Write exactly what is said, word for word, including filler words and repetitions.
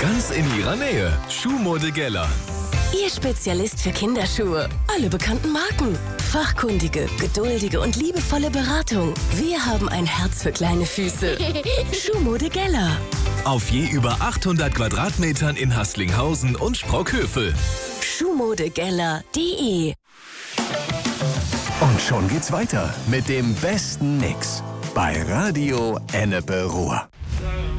Ganz in ihrer Nähe. Schuhmode Geller. Ihr Spezialist für Kinderschuhe. Alle bekannten Marken. Fachkundige, geduldige und liebevolle Beratung. Wir haben ein Herz für kleine Füße. Schuhmode Geller. Auf je über achthundert Quadratmetern in Haßlinghausen und Sprockhövel. Schuhmodegeller punkt de. Und schon geht's weiter mit dem besten Mix bei Radio Ennepe Ruhr.